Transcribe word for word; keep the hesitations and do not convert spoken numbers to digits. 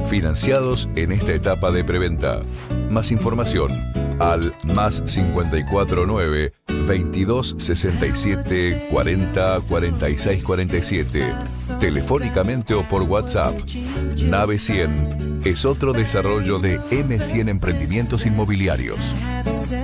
financiados en esta etapa de preventa. Más información al más cincuenta y cuatro nueve, veintidós sesenta y siete, cuarenta, cuarenta y seis cuarenta y siete. Telefónicamente o por WhatsApp. Nave cien es otro desarrollo de eme cien Emprendimientos Inmobiliarios.